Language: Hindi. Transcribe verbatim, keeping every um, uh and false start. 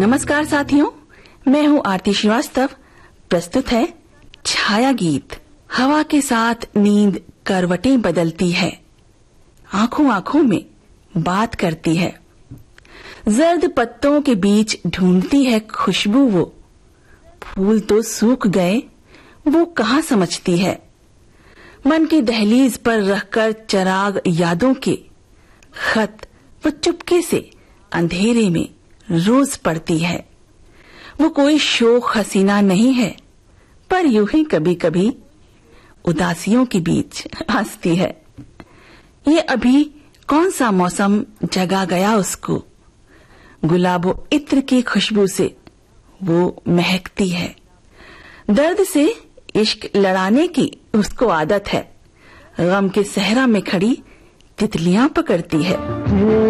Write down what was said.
नमस्कार साथियों, मैं हूँ आरती श्रीवास्तव। प्रस्तुत है छाया गीत। हवा के साथ नींद करवटें बदलती है, आंखों आंखों में बात करती है, जर्द पत्तों के बीच ढूंढती है खुशबू वो। फूल तो सूख गए, वो कहाँ समझती है। मन की दहलीज पर रखकर चराग यादों के खत वो चुपके से अंधेरे में रोज पड़ती है। वो कोई शोख हसीना नहीं है, पर यूं ही कभी कभी उदासियों के बीच हंसती है। ये अभी कौन सा मौसम जगा गया उसको, गुलाबो इत्र की खुशबू से वो महकती है। दर्द से इश्क लड़ाने की उसको आदत है, गम के सहरा में खड़ी तितलियां पकड़ती है।